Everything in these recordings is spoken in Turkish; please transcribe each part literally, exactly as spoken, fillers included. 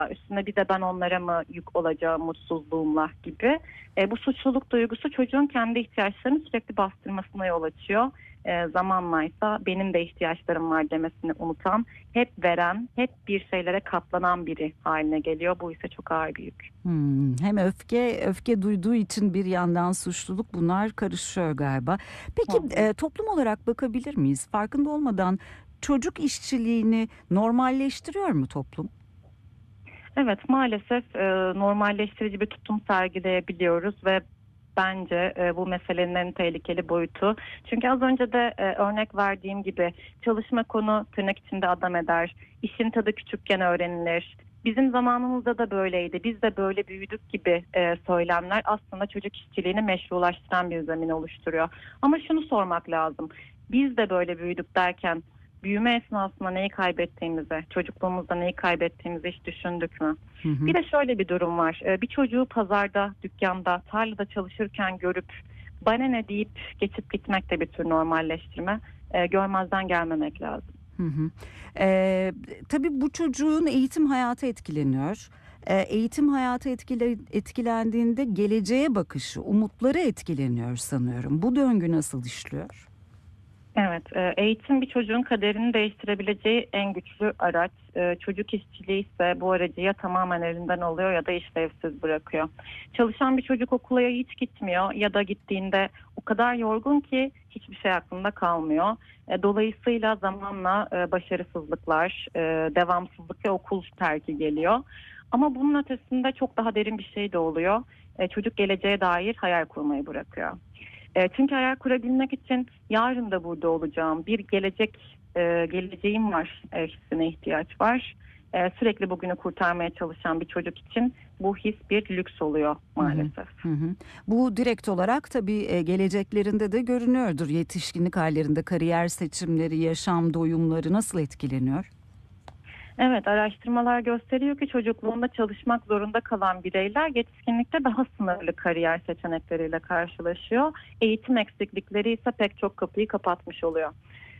üstüne bir de ben onlara mı yük olacağım mutsuzluğumla gibi. E, bu suçluluk duygusu çocuğun kendi ihtiyaçlarını sürekli bastırmasına yol açıyor. E, zamanla ise benim de ihtiyaçlarım var demesini unutan, hep veren, hep bir şeylere katlanan biri haline geliyor. Bu ise çok ağır bir yük. Hmm, hem öfke öfke duyduğu için bir yandan suçluluk, bunlar karışıyor galiba. Hı Peki hı. e, toplum olarak bakabilir miyiz? Farkında olmadan çocuk işçiliğini normalleştiriyor mu toplum? Evet, maalesef e, normalleştirici bir tutum sergileyebiliyoruz ve bence e, bu meselenin en tehlikeli boyutu. Çünkü az önce de e, örnek verdiğim gibi çalışma konu tırnak içinde adam eder, işin tadı küçükken öğrenilir. Bizim zamanımızda da böyleydi, biz de böyle büyüdük gibi e, söylemler aslında çocuk işçiliğini meşrulaştıran bir zemin oluşturuyor. Ama şunu sormak lazım, biz de böyle büyüdük derken büyüme esnasında neyi kaybettiğimizi, çocukluğumuzda neyi kaybettiğimizi hiç düşündük mü? Hı hı. Bir de şöyle bir durum var. Ee, Bir çocuğu pazarda, dükkanda, tarlada çalışırken görüp bana ne deyip geçip gitmek de bir tür normalleştirme. Ee, Görmezden gelmemek lazım. Hı hı. Ee, tabii bu çocuğun eğitim hayatı etkileniyor. Ee, eğitim hayatı etkile, etkilendiğinde geleceğe bakışı, umutları etkileniyor sanıyorum. Bu döngü nasıl işliyor? Evet, e, eğitim bir çocuğun kaderini değiştirebileceği en güçlü araç. E, Çocuk işçiliği ise bu aracı ya tamamen elinden alıyor ya da işlevsiz bırakıyor. Çalışan bir çocuk okula ya hiç gitmiyor ya da gittiğinde o kadar yorgun ki hiçbir şey aklında kalmıyor. E, Dolayısıyla zamanla e, başarısızlıklar, e, devamsızlık ve okul terki geliyor. Ama bunun ötesinde çok daha derin bir şey de oluyor. E, Çocuk geleceğe dair hayal kurmayı bırakıyor. E, çünkü hayal kurabilmek için yarın da burada olacağım, bir gelecek e, geleceğim var e, hissine ihtiyaç var. E, sürekli bugünü kurtarmaya çalışan bir çocuk için bu his bir lüks oluyor Hı hı, maalesef. hı hı. Bu direkt olarak tabii e, geleceklerinde de görünüyordur. Yetişkinlik hallerinde kariyer seçimleri, yaşam doyumları nasıl etkileniyor? Evet, araştırmalar gösteriyor ki çocukluğunda çalışmak zorunda kalan bireyler yetişkinlikte daha sınırlı kariyer seçenekleriyle karşılaşıyor. Eğitim eksiklikleri ise pek çok kapıyı kapatmış oluyor.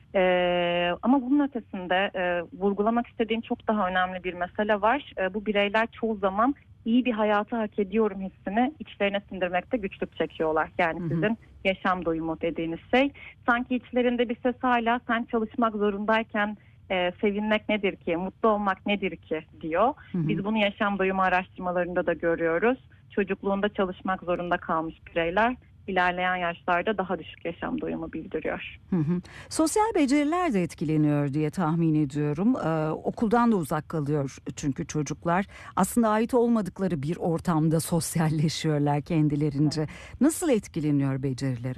Ee, ama bunun ötesinde e, vurgulamak istediğim çok daha önemli bir mesele var. E, bu bireyler çoğu zaman iyi bir hayatı hak ediyorum hissini içlerine sindirmekte güçlük çekiyorlar. Yani Hı hı, sizin yaşam doyumu dediğiniz şey. Sanki içlerinde bir ses hala sen çalışmak zorundayken e, sevinmek nedir ki, mutlu olmak nedir ki diyor. hı hı. Biz bunu yaşam doyumu araştırmalarında da görüyoruz. Çocukluğunda çalışmak zorunda kalmış bireyler ilerleyen yaşlarda daha düşük yaşam doyumu bildiriyor. Hı hı. Sosyal beceriler de etkileniyor diye tahmin ediyorum. Ee, okuldan da uzak kalıyor çünkü çocuklar aslında ait olmadıkları bir ortamda sosyalleşiyorlar kendilerince. Nasıl etkileniyor becerileri?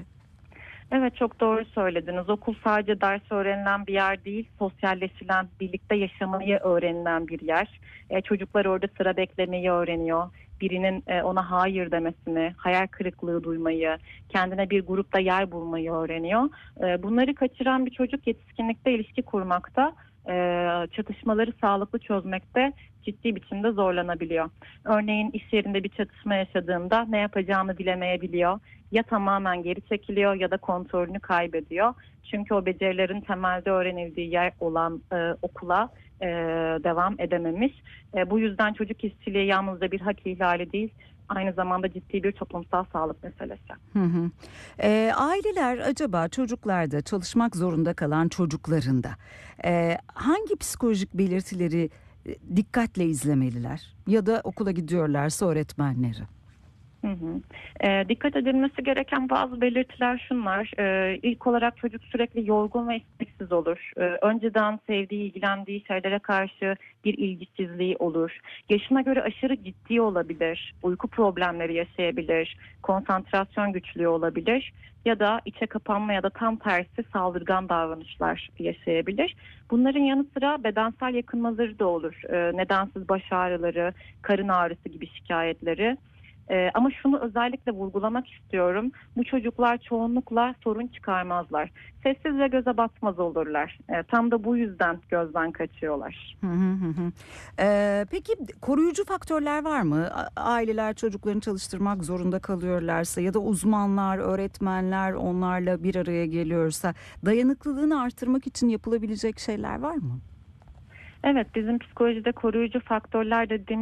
Evet, çok doğru söylediniz. Okul sadece ders öğrenilen bir yer değil, sosyalleşilen, birlikte yaşamayı öğrenilen bir yer. E, çocuklar orada sıra beklemeyi öğreniyor. Birinin e, ona hayır demesini, hayal kırıklığı duymayı, kendine bir grupta yer bulmayı öğreniyor. E, bunları kaçıran bir çocuk yetişkinlikte ilişki kurmakta, e, çatışmaları sağlıklı çözmekte ciddi biçimde zorlanabiliyor. Örneğin iş yerinde bir çatışma yaşadığında ne yapacağını bilemeyebiliyor. Ya tamamen geri çekiliyor ya da kontrolünü kaybediyor. Çünkü o becerilerin temelde öğrenildiği yer olan e, okula e, devam edememiş. E, bu yüzden çocuk işçiliği yalnızca bir hak ihlali değil, aynı zamanda ciddi bir toplumsal sağlık meselesi. Hı hı. Ee, aileler acaba çocuklarda, çalışmak zorunda kalan çocuklarında e, hangi psikolojik belirtileri e, dikkatle izlemeliler? Ya da okula gidiyorlarsa öğretmenleri. Hı hı. E, dikkat edilmesi gereken bazı belirtiler şunlar. E, ilk olarak çocuk sürekli yorgun ve isteksiz olur. E, önceden sevdiği, ilgilendiği şeylere karşı bir ilgisizliği olur. Yaşına göre aşırı ciddi olabilir. Uyku problemleri yaşayabilir. Konsantrasyon güçlüğü olabilir. Ya da içe kapanma ya da tam tersi saldırgan davranışlar yaşayabilir. Bunların yanı sıra bedensel yakınmaları da olur. E, nedensiz baş ağrıları, karın ağrısı gibi şikayetleri. Ee, ama şunu özellikle vurgulamak istiyorum. Bu çocuklar çoğunlukla sorun çıkarmazlar. Sessiz ve göze batmaz olurlar. Ee, tam da bu yüzden gözden kaçıyorlar. Hı hı hı hı. Ee, peki koruyucu faktörler var mı? A- Aileler çocuklarını çalıştırmak zorunda kalıyorlarsa ya da uzmanlar, öğretmenler onlarla bir araya geliyorsa dayanıklılığını artırmak için yapılabilecek şeyler var mı? Evet, bizim psikolojide koruyucu faktörler dediğimiz